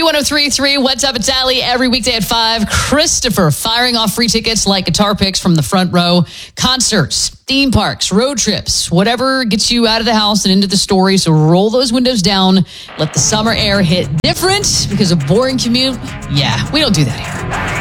Q1033, What's Up? It's Allie every weekday at 5. Christopher firing off free tickets like guitar picks from the front row. Concerts, theme parks, road trips, whatever gets you out of the house and into the story. So roll those windows down. Let the summer air hit different because a boring commute. Yeah, we don't do that here.